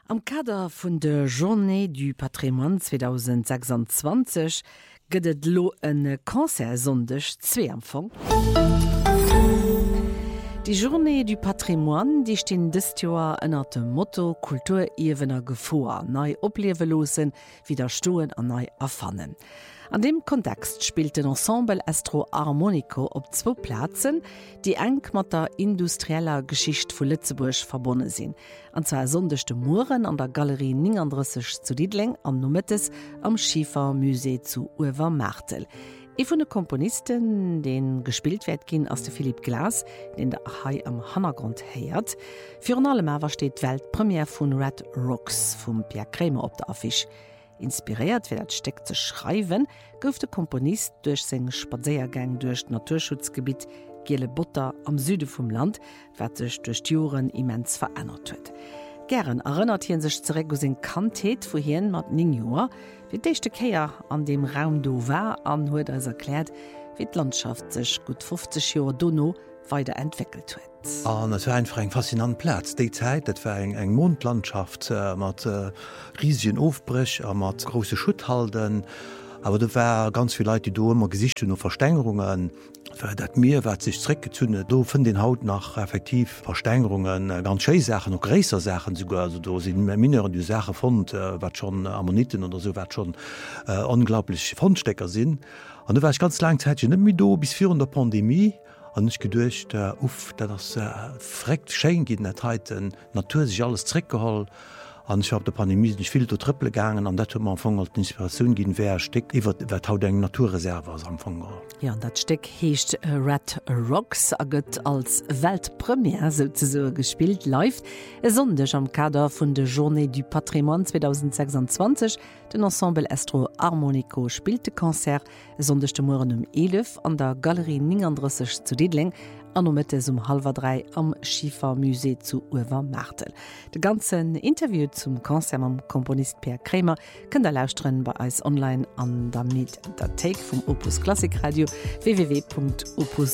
Am Kader vun der Journée du Patrimoine 2026 gëtt lo en Konzersondech 2 Empfang. Die Journée du Patrimoine, die stehen dëst Joer ënner dem Motto Kulturiwenner Gefoer, nei oplewelosen, widerstoen an nei erfannen. An dem Kontext spielt den Ensemble Estro Harmonico op 2 Plätzen, die eng mat der industrieller Geschicht vu Lützeburg verbonnen sinn. Anzwa sondechte Muren an der Galerie 39 zu Diedling an Nomettes am Schiefermusee zu Uevermartel. E vun de Komponisten, den gespielt werd ginn ass de Philipp Glass, den der Hai am Hannergrund heiert. Für an allem awer steet Weltpremiere vun Red Rocks vum Pierre Krämer op der Affiche. Inspiriert fir dat Steck ze schreiwen, gouf de Komponist duch seg Spaziergang durch Naturschutzgebiet Giele Butter am Süde vum Land, wat sech durch Joren immens verändert huet. Gern erinnert hien sech zeré go seg Kantheet wo hien mat 9 Joer, wie d'échte Käier an dem Raum do war an huet als erklärt, wie d' Landschaft sech gut 50 Joer donno weiterentwickelt huet. Das war einfach eng faszinant Platz. Die Zeit, das war eng Mondlandschaft mit riesigen Aufbrech, mit großen Schutthalden. Aber da war ganz viele Leute, die da immer Gesicht und Versteigerungen. Das Meer wird sich zurückgezogen. Da von den Haut nach effektiv Versteigerungen, ganz schöne Sachen, noch größere Sachen sogar. Also da sind Miner, die Sachen gefunden, was schon Ammoniten oder so, was schon unglaublich Fundstecker sind. Und da war ich ganz lange Zeit nicht mehr da, bis vor der Pandemie. Und ich gedurcht dat das fregt Schein geht net heiten Natur sich alles zurückgeholt. Und ich habe der Pandemie nicht viel zu Triple gegangen und dat man anfang als Inspiration gin wer Steck iwwer haut eng Naturreserve als Anfang. Ja, dat Steck heecht Red Rocks a gëtt als Weltpremiere so gespielt live. Sondech am Kader vun de Journée du Patrimoine 2026 den Ensemble Estro Harmonico spielt de Konzert sondechte Morgen 11 an der Galerie 39 zu Diedling, an Nomettes 2:30 am Schiefermusee zu Uevermartel. De ganzen Interview zum Konzert am Komponist Pierre Krämer könnt ihr lauschtren bei uns online an der Mediathek vom Opus Klassik Radio www.opus